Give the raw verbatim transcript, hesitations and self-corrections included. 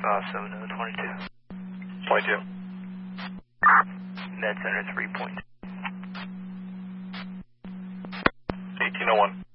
Uh, seven oh twenty-two. twenty-two. Med Center three point two. eighteen oh one.